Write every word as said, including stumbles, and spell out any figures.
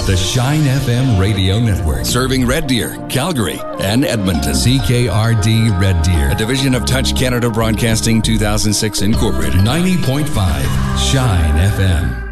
the Shine F M radio network. Serving Red Deer, Calgary, and Edmonton. C K R D Red Deer. A division of Touch Canada Broadcasting two thousand six Incorporated. ninety point five Shine F M.